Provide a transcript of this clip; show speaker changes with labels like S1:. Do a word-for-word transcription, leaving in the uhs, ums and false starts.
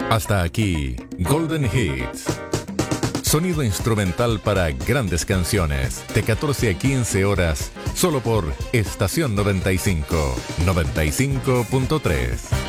S1: Hasta aquí, Golden Hits. Sonido instrumental para grandes canciones, de catorce a quince horas, solo por Estación noventa y cinco, noventa y cinco punto tres.